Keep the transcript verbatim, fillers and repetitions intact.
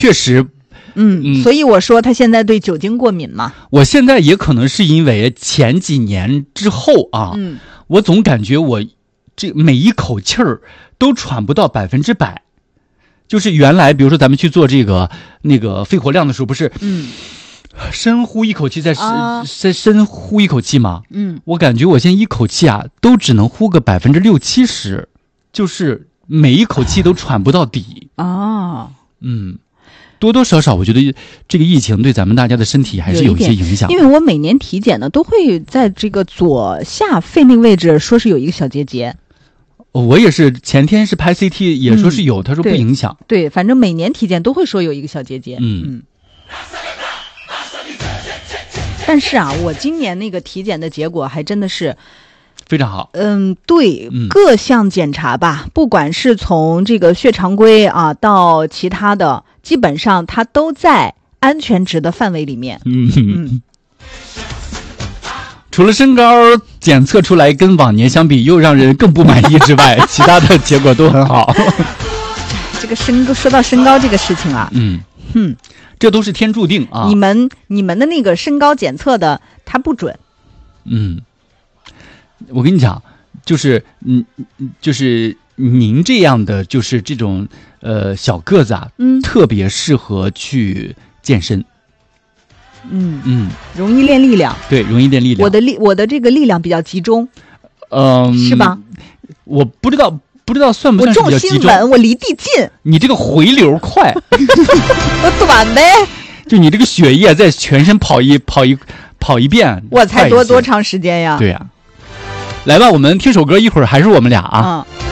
确实。 嗯, 嗯，所以我说他现在对酒精过敏嘛。 我现在也可能是因为前几年之后啊， 嗯， 我总感觉我这每一口气儿都喘不到百分之百。就是原来比如说咱们去做这个那个肺活量的时候，不是嗯深呼一口气再深、 啊、 深深呼一口气吗？ 嗯， 我感觉我现在一口气啊都只能呼个百分之六七十，就是每一口气都喘不到底啊。 嗯。多多少少我觉得这个疫情对咱们大家的身体还是有一些影响， 因为我每年体检呢都会在这个左下肺那个位置说是有一个小结节。 我也是前天是拍 C T 也说是有、嗯、他说不影响。 对, 对反正每年体检都会说有一个小结节。 嗯嗯。 但是啊我今年那个体检的结果还真的是非常好。 嗯，对、 嗯， 各项检查吧，不管是从这个血常规啊到其他的，基本上它都在安全值的范围里面。 嗯嗯。除了身高检测出来跟往年相比又让人更不满意之外，其他的结果都很好。 这个身高，说到身高这个事情啊， 嗯嗯， 这都是天注定啊。 你们你们的那个身高检测的它不准。 嗯。我跟你讲，就是嗯，就是您这样的，就是这种呃小个子啊， 嗯， 特别适合去健身。 嗯嗯， 容易练力量。 对，容易练力量。 我的力，我的这个力量比较集中。 嗯， 是吧？ 我不知道，不知道算不算是比较集中。 我重心稳，我离地近。 你这个回流快。 我短呗。 就你这个血液在全身跑一跑一跑一遍。 我才多多长时间呀？ 对呀。来吧，我们听首歌，一会儿还是我们俩啊。 嗯。